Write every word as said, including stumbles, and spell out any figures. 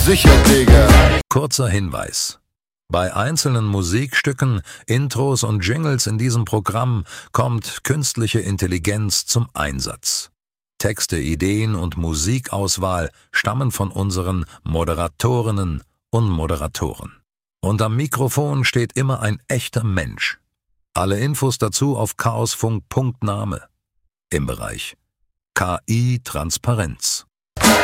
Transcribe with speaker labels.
Speaker 1: sicher, Digga.
Speaker 2: Kurzer Hinweis. Bei einzelnen Musikstücken, Intros und Jingles in diesem Programm kommt künstliche Intelligenz zum Einsatz. Texte, Ideen und Musikauswahl stammen von unseren Moderatorinnen und Moderatoren. Und am Mikrofon steht immer ein echter Mensch. Alle Infos dazu auf chaosfunk punkt name im Bereich K I-Transparenz.